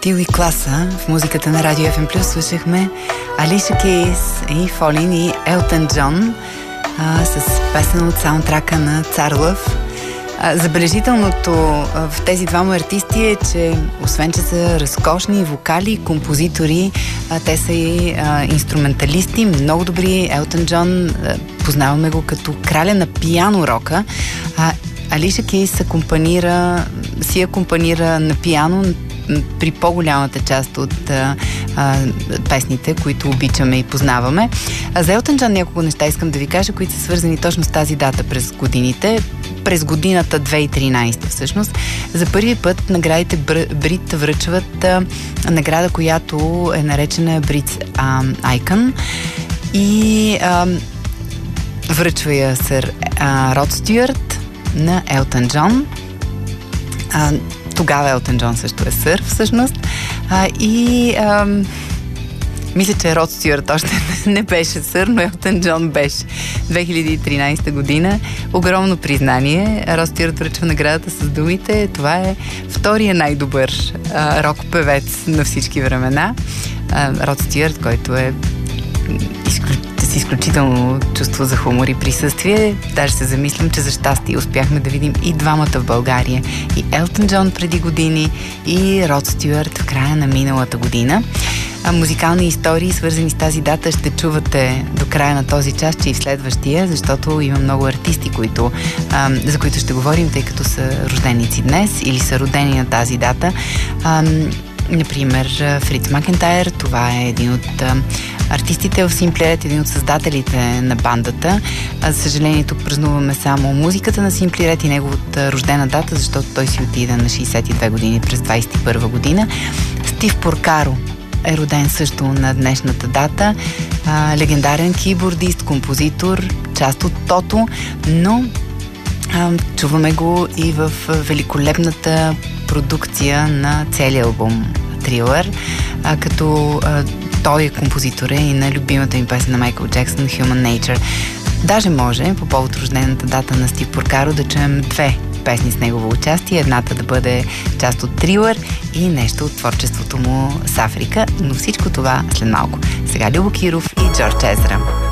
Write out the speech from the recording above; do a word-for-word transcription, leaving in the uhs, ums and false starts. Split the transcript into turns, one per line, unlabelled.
стил и класа в музиката на Радио Еф Ем Плюс слушахме Алиша Кейс и Фолин и Елтън Джон а, с песен от саундтрака на Цар Лъв. А, забележителното а, в тези двама артисти е, че освен, че са разкошни вокали и композитори, а, те са и а, инструменталисти, много добри. Елтън Джон, а, познаваме го като краля на пиано рока. А, Алиша Кейс акомпанира, си акомпанира на пиано при по-голямата част от а, а, песните, които обичаме и познаваме. А за Елтън Джон няколко неща искам да ви кажа, които са свързани точно с тази дата през годините. През годината две хиляди и тринадесета всъщност. За първи път наградите Брит връчват а, награда, която е наречена Брит Айкън и а, връчва я сър а, Род Стюарт на Елтън Джон. А, Тогава Елтън Джон също е сър, всъщност. А, и а, мисля, че Род Стюарт още не беше сър, но Елтън Джон беше. две хиляди и тринадесета година. Огромно признание. Род Стюарт връчва наградата с думите: това е втория най-добър а, рок-певец на всички времена. А, Род Стюарт, който е изключително с изключително чувство за хумор и присъствие. Даже се замислям, че за щастие успяхме да видим и двамата в България. И Елтън Джон преди години, и Род Стюарт в края на миналата година. А, музикални истории, свързани с тази дата, ще чувате до края на този час, че и в следващия, защото има много артисти, които, а, за които ще говорим, тъй като са рожденици днес или са родени на тази дата. А, Например, Фриц Макентайр, това е един от а, артистите в Simply Red, един от създателите на бандата. А, за съжаление, тук празнуваме само музиката на Simply Red и неговата рождена дата, защото той си отида на шейсет и две години през двадесет и първа година. Стив Поркаро е роден също на днешната дата. А, легендарен кийбордист, композитор, част от Тото, но а, чуваме го и в великолепната продукция на целия албум Thriller, а, като а, той е композитор и на любимата им песен на Майкъл Джексън Human Nature. Даже може, по повод рождената дата на Стив Поркаро, да чуем две песни с негово участие. Едната да бъде част от Thriller и нещо от творчеството му с Африка, но всичко това след малко. Сега Любо Киров и Джордж Езра.